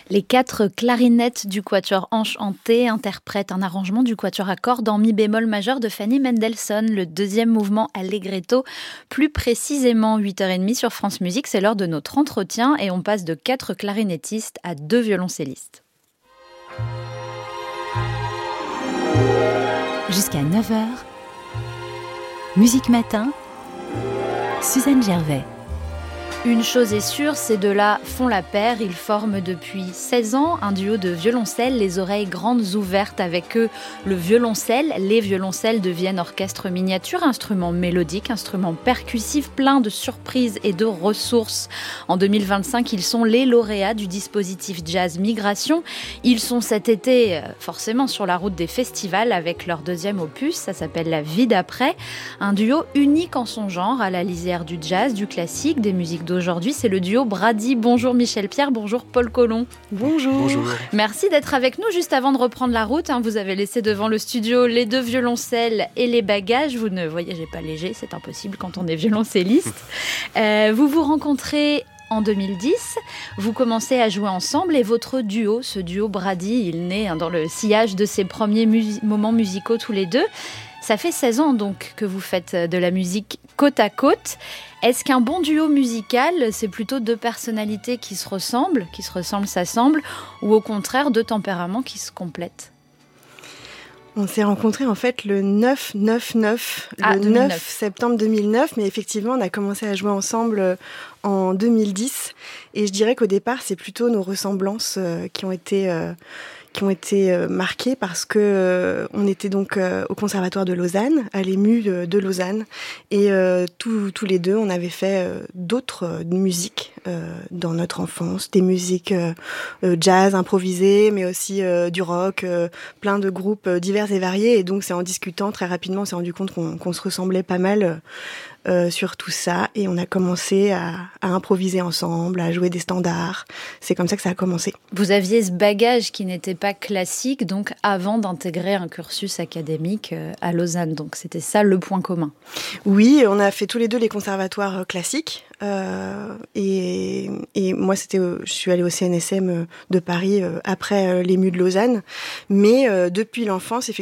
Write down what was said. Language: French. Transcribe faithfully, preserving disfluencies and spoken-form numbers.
Les quatre clarinettes du quatuor Enchanté interprètent un arrangement du quatuor à cordes en mi bémol majeur de Fanny Mendelssohn, le deuxième mouvement Allegretto. Plus précisément, huit heures trente sur France Musique, c'est l'heure de notre entretien et on passe de quatre clarinettistes à deux violoncellistes. Jusqu'à neuf heures, Musique Matin, Suzanne Gervais. Une chose est sûre, ces deux-là font la paire. Ils forment depuis seize ans un duo de violoncelles, les oreilles grandes ouvertes. Avec eux, le violoncelle, les violoncelles deviennent orchestre miniature, instrument mélodique, instrument percussif, plein de surprises et de ressources. En deux mille vingt-cinq, ils sont les lauréats du dispositif Jazz Migration. Ils sont cet été forcément sur la route des festivals avec leur deuxième opus, ça s'appelle La vie d'après. Un duo unique en son genre, à la lisière du jazz, du classique, des musiques d'aujourd'hui. Aujourd'hui, c'est le duo Brady. Bonjour Michel Pierre, bonjour Paul Colomb. Bonjour. Bonjour. Merci d'être avec nous. Juste avant de reprendre la route, hein, vous avez laissé devant le studio les deux violoncelles et les bagages. Vous ne voyagez pas léger, c'est impossible quand on est violoncelliste. euh, vous vous rencontrez en deux mille dix, vous commencez à jouer ensemble et votre duo, ce duo Brady, il naît hein, dans le sillage de ses premiers mus- moments musicaux tous les deux. Ça fait seize ans donc que vous faites de la musique côte à côte. Est-ce qu'un bon duo musical, c'est plutôt deux personnalités qui se ressemblent, qui se ressemblent, s'assemblent, ou au contraire deux tempéraments qui se complètent ? On s'est rencontrés en fait le neuf neuf neuf, ah, le deux mille neuf. neuf septembre deux mille neuf, mais effectivement on a commencé à jouer ensemble en deux mille dix. Et je dirais qu'au départ c'est plutôt nos ressemblances euh, qui ont été... Euh, qui ont été euh, marquées parce que euh, on était donc euh, au Conservatoire de Lausanne, à l'E M U de, de Lausanne, et euh, tous, tous les deux, on avait fait euh, d'autres euh, musiques euh, dans notre enfance, des musiques euh, euh, jazz, improvisées, mais aussi euh, du rock, euh, plein de groupes euh, divers et variés, et donc c'est en discutant très rapidement, on s'est rendu compte qu'on, qu'on se ressemblait pas mal euh, Euh, sur tout ça, et on a commencé à, à improviser ensemble, à jouer des standards. C'est comme ça que ça a commencé. Vous aviez ce bagage qui n'était pas classique, donc avant d'intégrer un cursus académique à Lausanne. Donc c'était ça le point commun. Oui, on a fait tous les deux les conservatoires classiques. Euh, et, et moi, c'était, je suis allée au C N S M de Paris euh, après euh, l'E M U de Lausanne. Mais euh, depuis l'enfance, effectivement,